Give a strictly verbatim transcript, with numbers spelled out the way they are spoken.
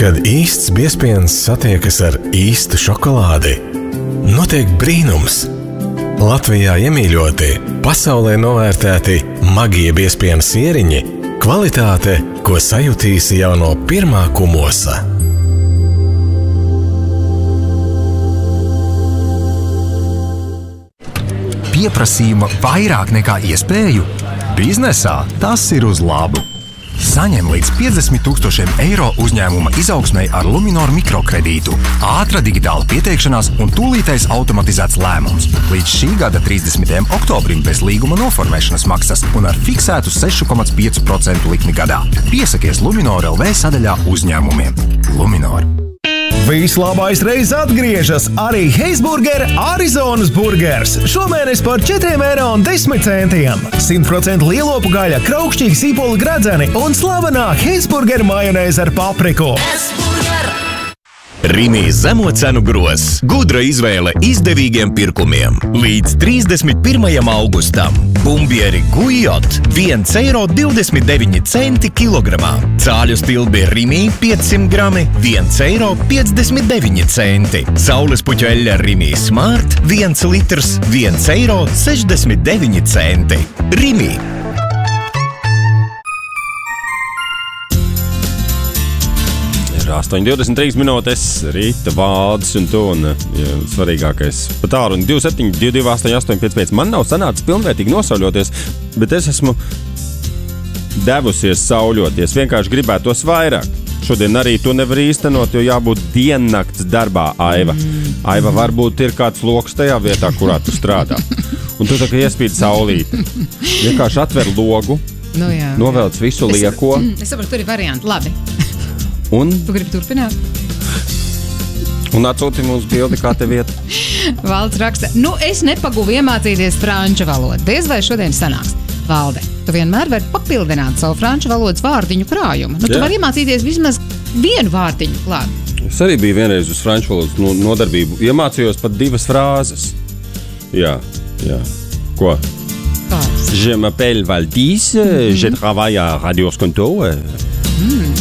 Kad īsts biezpiens satiekas ar īstu šokolādi, notiek brīnums. Latvijā iemīļoti, pasaulē novērtēti Magija biezpiena sieriņi, kvalitāte, ko sajutīsi jau no pirmā kumosa. Pieprasījuma vairāk nekā iespēju? Biznesā tas ir uz labu. Saņem līdz piecdesmit tūkstošiem eiro uzņēmuma izaugsmei ar Luminor mikrokredītu. Ātra digitāla pieteikšanās un tūlītais automatizēts lēmums. Līdz šī gada trīsdesmitajam oktobrim bez līguma noformēšanas maksas un ar fiksētu seši komats pieci procenti likmi gadā. Piesakies Luminor L V sadaļā uzņēmumiem. Luminor. Vislabais reiz atgriežas arī Heisburger Arizonas burgers. Šomēnes par četriem eiro un desmit centiem. simt procentu lielopu gaļa, kraukšķīgi sīpoli gradzeni un slavenā Heisburger majonēze ar papriku. Rimi zemo cenu gros. Gudra izvēle izdevīgiem pirkumiem. Līdz trīsdesmit pirmajam augustam. Bumbieri Gujot viens eiro divdesmit deviņi centi kilogramā. Cāļu stilbi Rimi piecsimt grami viens eiro piecdesmit deviņi centi. Saules puķu eļļa Rimi Smart viens litrs viens eiro sešdesmit deviņi centi. Rimi. astoņi divdesmit trīs minūtes, Rīta, Valdis un tu, un ja, svarīgākais pa tālu, un divi septiņi divi divi astoņi astoņi pieci pieci. Man nav sanācis pilnvērtīgi nosauļoties, bet es esmu devusies sauļoties, vienkārši gribētos vairāk. Šodien arī to nevar īstenot, jo jābūt diennakts darbā, Aiva. Aiva, varbūt ir kāds loks tajā vietā, kurā tu strādā. Un tu tā kā iespīd saulīti. Vienkārši atver logu, nu jā, novelc visu es, lieko. Es saprotu, tur ir varianti. Labi. Un? Tu gribi turpināt? Un atsūti mums bildi, kā te vieta. Valds raksta, nu es nepaguvu iemācīties franču valodu. Diez vai šodien sanāks. Valde, tu vienmēr vari papildināt savu franču valodas vārdiņu krājumu. Nu, tu vari iemācīties vismaz vienu vārdiņu klāt. Es arī biju vienreiz uz franču valodas nodarbību. Iemācījos pat divas frāzes. Jā, jā. Ko? Kāds? Je m'appelle Valdis, mm-hmm. je travaille à Radio Skonto. Mm,